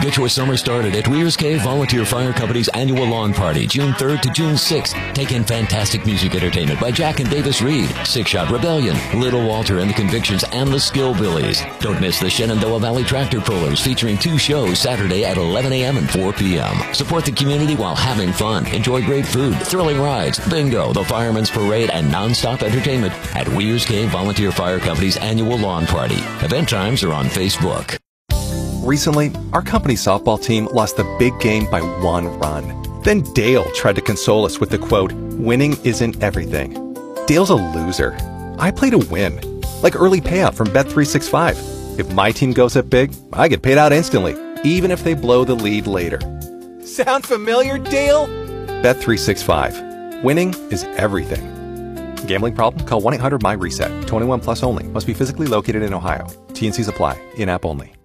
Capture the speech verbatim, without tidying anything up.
Get your summer started at Weir's Cave Volunteer Fire Company's annual lawn party, June third to June sixth. Take in fantastic music entertainment by Jack and Davis Reed, Six Shot Rebellion, Little Walter and the Convictions, and the Skillbillies. Don't miss the Shenandoah Valley Tractor Pullers featuring two shows Saturday at eleven a.m. and four p.m. Support the community while having fun. Enjoy great food, thrilling rides, bingo, the Fireman's Parade, and non-stop entertainment at Weir's Cave Volunteer Fire Company's annual lawn party. Event times are on Facebook. Recently, our company's softball team lost the big game by one run. Then Dale tried to console us with the quote, "Winning isn't everything." Dale's a loser. I play to win. Like early payout from Bet three sixty-five. If my team goes up big, I get paid out instantly, even if they blow the lead later. Sound familiar, Dale? Bet three sixty-five. Winning is everything. Gambling problem? Call one eight hundred M Y RESET. twenty-one plus only. Must be physically located in Ohio. T and Cs apply. In-app only.